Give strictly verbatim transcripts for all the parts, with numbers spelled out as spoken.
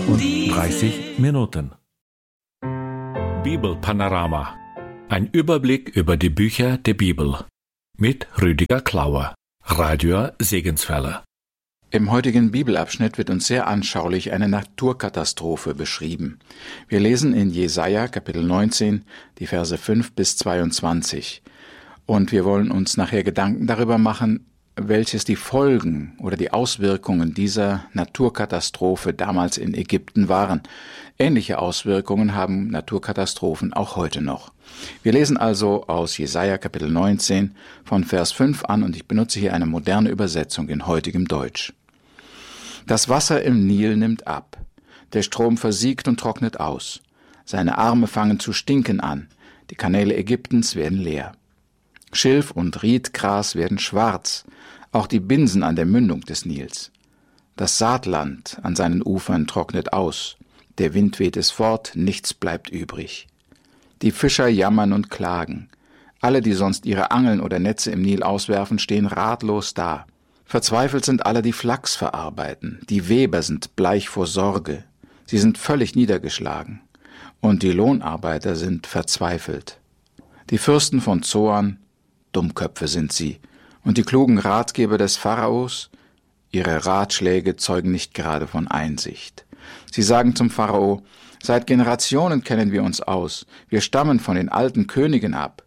und dreißig Minuten. Bibelpanorama. Ein Überblick über die Bücher der Bibel. Mit Rüdiger Klauer, Radio Segenswelle. Im heutigen Bibelabschnitt wird uns sehr anschaulich eine Naturkatastrophe beschrieben. Wir lesen in Jesaja Kapitel neunzehn die Verse fünf bis zweiundzwanzig. Und wir wollen uns nachher Gedanken darüber machen, welches die Folgen oder die Auswirkungen dieser Naturkatastrophe damals in Ägypten waren. Ähnliche Auswirkungen haben Naturkatastrophen auch heute noch. Wir lesen also aus Jesaja Kapitel neunzehn von Vers fünf an und ich benutze hier eine moderne Übersetzung in heutigem Deutsch. Das Wasser im Nil nimmt ab, der Strom versiegt und trocknet aus, seine Arme fangen zu stinken an, die Kanäle Ägyptens werden leer. Schilf und Riedgras werden schwarz, auch die Binsen an der Mündung des Nils. Das Saatland an seinen Ufern trocknet aus, der Wind weht es fort, nichts bleibt übrig. Die Fischer jammern und klagen. Alle, die sonst ihre Angeln oder Netze im Nil auswerfen, stehen ratlos da. Verzweifelt sind alle, die Flachs verarbeiten. Die Weber sind bleich vor Sorge. Sie sind völlig niedergeschlagen. Und die Lohnarbeiter sind verzweifelt. Die Fürsten von Zoan, Dummköpfe sind sie. Und die klugen Ratgeber des Pharaos, ihre Ratschläge zeugen nicht gerade von Einsicht. Sie sagen zum Pharao, seit Generationen kennen wir uns aus, wir stammen von den alten Königen ab.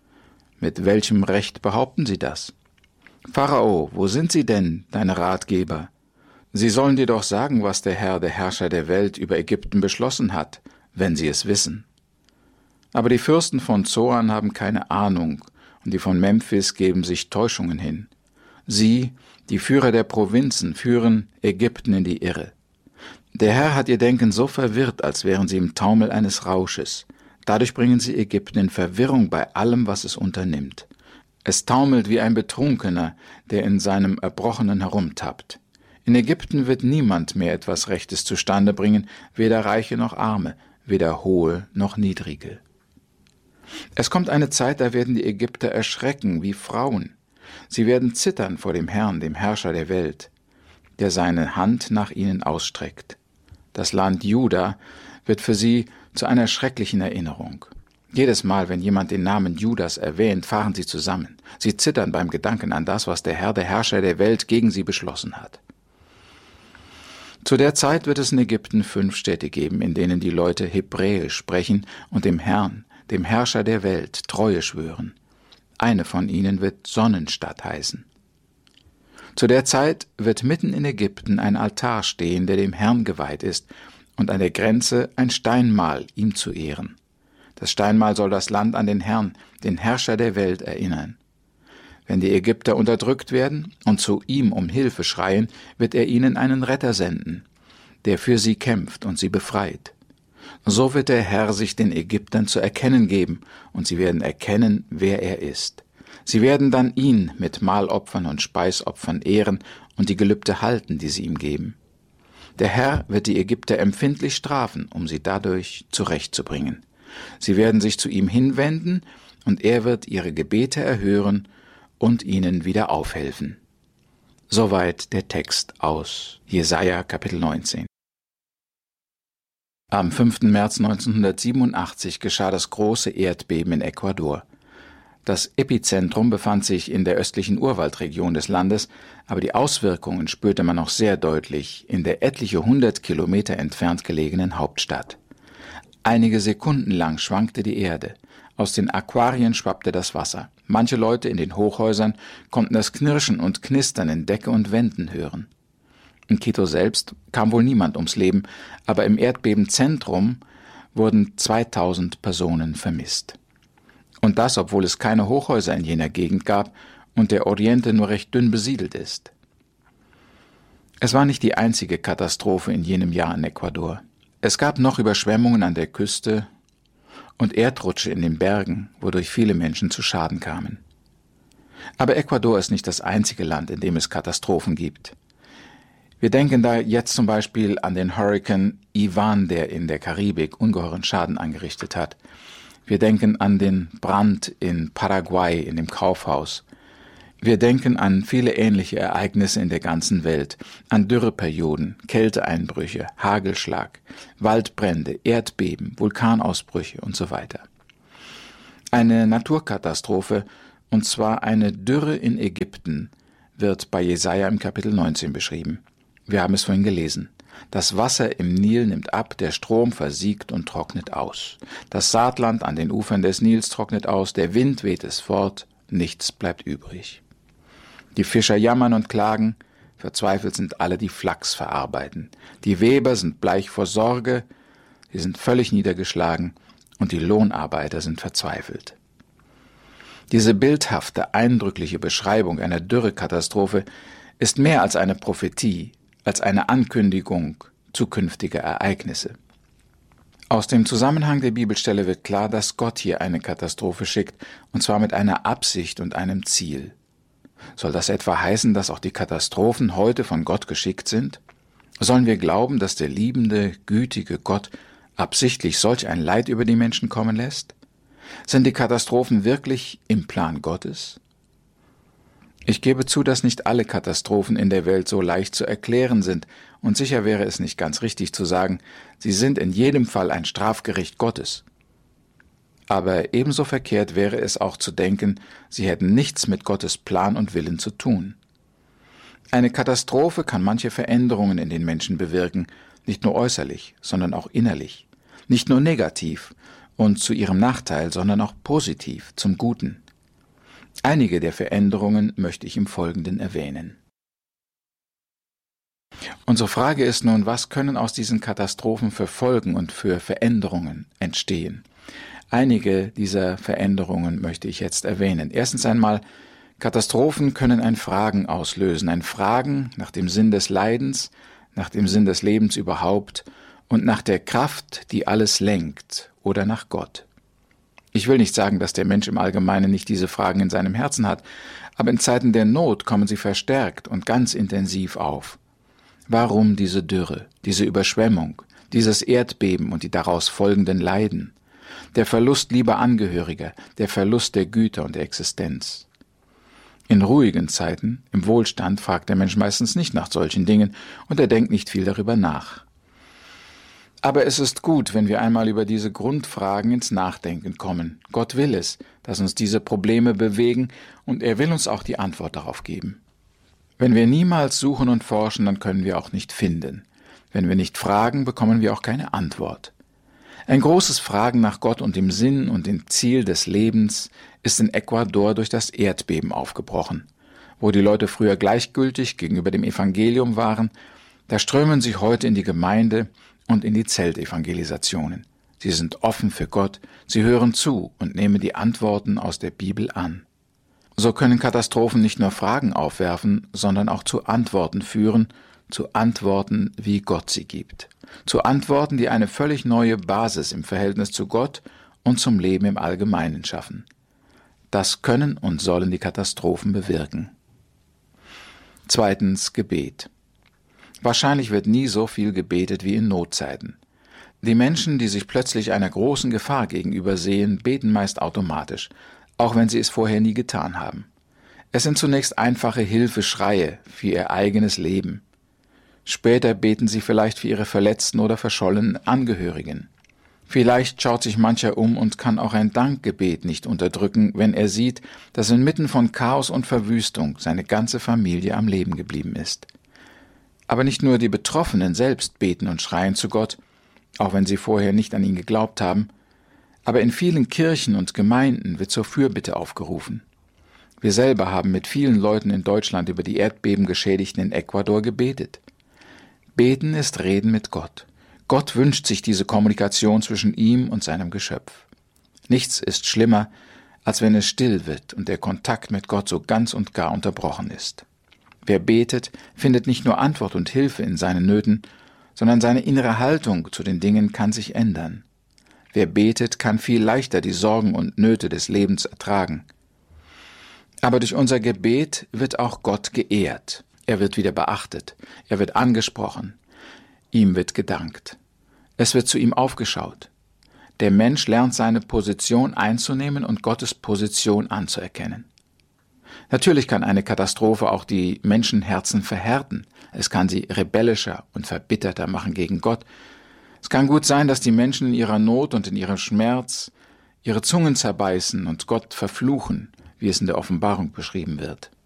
Mit welchem Recht behaupten sie das? Pharao, wo sind sie denn, deine Ratgeber? Sie sollen dir doch sagen, was der Herr, der Herrscher der Welt über Ägypten beschlossen hat, wenn sie es wissen. Aber die Fürsten von Zoan haben keine Ahnung, und die von Memphis geben sich Täuschungen hin. Sie, die Führer der Provinzen, führen Ägypten in die Irre. Der Herr hat ihr Denken so verwirrt, als wären sie im Taumel eines Rausches. Dadurch bringen sie Ägypten in Verwirrung bei allem, was es unternimmt. Es taumelt wie ein Betrunkener, der in seinem Erbrochenen herumtappt. In Ägypten wird niemand mehr etwas Rechtes zustande bringen, weder Reiche noch Arme, weder Hohe noch Niedrige. Es kommt eine Zeit, da werden die Ägypter erschrecken wie Frauen. Sie werden zittern vor dem Herrn, dem Herrscher der Welt, der seine Hand nach ihnen ausstreckt. Das Land Juda wird für sie zu einer schrecklichen Erinnerung. Jedes Mal, wenn jemand den Namen Judas erwähnt, fahren sie zusammen. Sie zittern beim Gedanken an das, was der Herr, der Herrscher der Welt, gegen sie beschlossen hat. Zu der Zeit wird es in Ägypten fünf Städte geben, in denen die Leute Hebräisch sprechen und dem Herrn, dem Herrscher der Welt, Treue schwören. Eine von ihnen wird Sonnenstadt heißen. Zu der Zeit wird mitten in Ägypten ein Altar stehen, der dem Herrn geweiht ist, und an der Grenze ein Steinmal, ihm zu ehren. Das Steinmal soll das Land an den Herrn, den Herrscher der Welt, erinnern. Wenn die Ägypter unterdrückt werden und zu ihm um Hilfe schreien, wird er ihnen einen Retter senden, der für sie kämpft und sie befreit. So wird der Herr sich den Ägyptern zu erkennen geben, und sie werden erkennen, wer er ist. Sie werden dann ihn mit Mahlopfern und Speisopfern ehren und die Gelübde halten, die sie ihm geben. Der Herr wird die Ägypter empfindlich strafen, um sie dadurch zurechtzubringen. Sie werden sich zu ihm hinwenden, und er wird ihre Gebete erhören und ihnen wieder aufhelfen. Soweit der Text aus Jesaja Kapitel neunzehn. Am fünften März neunzehnhundertsiebenundachtzig geschah das große Erdbeben in Ecuador. Das Epizentrum befand sich in der östlichen Urwaldregion des Landes, aber die Auswirkungen spürte man noch sehr deutlich in der etliche hundert Kilometer entfernt gelegenen Hauptstadt. Einige Sekunden lang schwankte die Erde. Aus den Aquarien schwappte das Wasser. Manche Leute in den Hochhäusern konnten das Knirschen und Knistern in Decke und Wänden hören. In Quito selbst kam wohl niemand ums Leben, aber im Erdbebenzentrum wurden zweitausend Personen vermisst. Und das, obwohl es keine Hochhäuser in jener Gegend gab und der Oriente nur recht dünn besiedelt ist. Es war nicht die einzige Katastrophe in jenem Jahr in Ecuador. Es gab noch Überschwemmungen an der Küste und Erdrutsche in den Bergen, wodurch viele Menschen zu Schaden kamen. Aber Ecuador ist nicht das einzige Land, in dem es Katastrophen gibt. Wir denken da jetzt zum Beispiel an den Hurrikan Ivan, der in der Karibik ungeheuren Schaden angerichtet hat. Wir denken an den Brand in Paraguay in dem Kaufhaus. Wir denken an viele ähnliche Ereignisse in der ganzen Welt, an Dürreperioden, Kälteeinbrüche, Hagelschlag, Waldbrände, Erdbeben, Vulkanausbrüche und so weiter. Eine Naturkatastrophe, und zwar eine Dürre in Ägypten, wird bei Jesaja im Kapitel neunzehn beschrieben. Wir haben es vorhin gelesen. Das Wasser im Nil nimmt ab, der Strom versiegt und trocknet aus. Das Saatland an den Ufern des Nils trocknet aus, der Wind weht es fort, nichts bleibt übrig. Die Fischer jammern und klagen, verzweifelt sind alle, die Flachs verarbeiten. Die Weber sind bleich vor Sorge, sie sind völlig niedergeschlagen und die Lohnarbeiter sind verzweifelt. Diese bildhafte, eindrückliche Beschreibung einer Dürrekatastrophe ist mehr als eine Prophetie, als eine Ankündigung zukünftiger Ereignisse. Aus dem Zusammenhang der Bibelstelle wird klar, dass Gott hier eine Katastrophe schickt, und zwar mit einer Absicht und einem Ziel. Soll das etwa heißen, dass auch die Katastrophen heute von Gott geschickt sind? Sollen wir glauben, dass der liebende, gütige Gott absichtlich solch ein Leid über die Menschen kommen lässt? Sind die Katastrophen wirklich im Plan Gottes? Ich gebe zu, dass nicht alle Katastrophen in der Welt so leicht zu erklären sind, und sicher wäre es nicht ganz richtig zu sagen, sie sind in jedem Fall ein Strafgericht Gottes. Aber ebenso verkehrt wäre es auch zu denken, sie hätten nichts mit Gottes Plan und Willen zu tun. Eine Katastrophe kann manche Veränderungen in den Menschen bewirken, nicht nur äußerlich, sondern auch innerlich, nicht nur negativ und zu ihrem Nachteil, sondern auch positiv, zum Guten. Einige der Veränderungen möchte ich im Folgenden erwähnen. Unsere Frage ist nun, was können aus diesen Katastrophen für Folgen und für Veränderungen entstehen? Einige dieser Veränderungen möchte ich jetzt erwähnen. Erstens einmal, Katastrophen können ein Fragen auslösen, ein Fragen nach dem Sinn des Leidens, nach dem Sinn des Lebens überhaupt und nach der Kraft, die alles lenkt, oder nach Gott. Ich will nicht sagen, dass der Mensch im Allgemeinen nicht diese Fragen in seinem Herzen hat, aber in Zeiten der Not kommen sie verstärkt und ganz intensiv auf. Warum diese Dürre, diese Überschwemmung, dieses Erdbeben und die daraus folgenden Leiden? Der Verlust lieber Angehöriger, der Verlust der Güter und der Existenz. In ruhigen Zeiten, im Wohlstand, fragt der Mensch meistens nicht nach solchen Dingen und er denkt nicht viel darüber nach. Aber es ist gut, wenn wir einmal über diese Grundfragen ins Nachdenken kommen. Gott will es, dass uns diese Probleme bewegen und er will uns auch die Antwort darauf geben. Wenn wir niemals suchen und forschen, dann können wir auch nicht finden. Wenn wir nicht fragen, bekommen wir auch keine Antwort. Ein großes Fragen nach Gott und dem Sinn und dem Ziel des Lebens ist in Ecuador durch das Erdbeben aufgebrochen. Wo die Leute früher gleichgültig gegenüber dem Evangelium waren, da strömen sie heute in die Gemeinde und in die Zeltevangelisationen. Sie sind offen für Gott, sie hören zu und nehmen die Antworten aus der Bibel an. So können Katastrophen nicht nur Fragen aufwerfen, sondern auch zu Antworten führen, zu Antworten, wie Gott sie gibt. Zu Antworten, die eine völlig neue Basis im Verhältnis zu Gott und zum Leben im Allgemeinen schaffen. Das können und sollen die Katastrophen bewirken. Zweitens, Gebet. Wahrscheinlich wird nie so viel gebetet wie in Notzeiten. Die Menschen, die sich plötzlich einer großen Gefahr gegenüber sehen, beten meist automatisch, auch wenn sie es vorher nie getan haben. Es sind zunächst einfache Hilfeschreie für ihr eigenes Leben. Später beten sie vielleicht für ihre verletzten oder verschollenen Angehörigen. Vielleicht schaut sich mancher um und kann auch ein Dankgebet nicht unterdrücken, wenn er sieht, dass inmitten von Chaos und Verwüstung seine ganze Familie am Leben geblieben ist. Aber nicht nur die Betroffenen selbst beten und schreien zu Gott, auch wenn sie vorher nicht an ihn geglaubt haben, aber in vielen Kirchen und Gemeinden wird zur Fürbitte aufgerufen. Wir selber haben mit vielen Leuten in Deutschland über die Erdbebengeschädigten in Ecuador gebetet. Beten ist Reden mit Gott. Gott wünscht sich diese Kommunikation zwischen ihm und seinem Geschöpf. Nichts ist schlimmer, als wenn es still wird und der Kontakt mit Gott so ganz und gar unterbrochen ist. Wer betet, findet nicht nur Antwort und Hilfe in seinen Nöten, sondern seine innere Haltung zu den Dingen kann sich ändern. Wer betet, kann viel leichter die Sorgen und Nöte des Lebens ertragen. Aber durch unser Gebet wird auch Gott geehrt. Er wird wieder beachtet. Er wird angesprochen. Ihm wird gedankt. Es wird zu ihm aufgeschaut. Der Mensch lernt seine Position einzunehmen und Gottes Position anzuerkennen. Natürlich kann eine Katastrophe auch die Menschenherzen verhärten. Es kann sie rebellischer und verbitterter machen gegen Gott. Es kann gut sein, dass die Menschen in ihrer Not und in ihrem Schmerz ihre Zungen zerbeißen und Gott verfluchen, wie es in der Offenbarung beschrieben wird.